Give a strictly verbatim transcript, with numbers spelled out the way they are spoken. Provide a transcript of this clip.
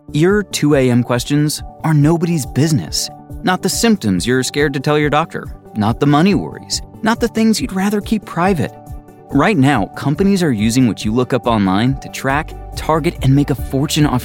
Your two a.m. questions are nobody's business. Not the symptoms you're scared to tell your doctor. Not the money worries. Not the things you'd rather keep private. Right now, companies are using what you look up online to track, target, and make a fortune off